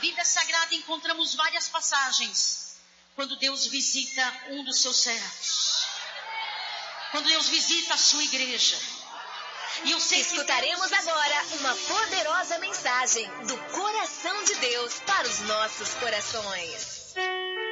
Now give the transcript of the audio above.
Bíblia Sagrada encontramos várias passagens quando Deus visita um dos seus servos, quando Deus visita a sua igreja. E eu sei escutaremos agora uma poderosa mensagem do coração de Deus para os nossos corações.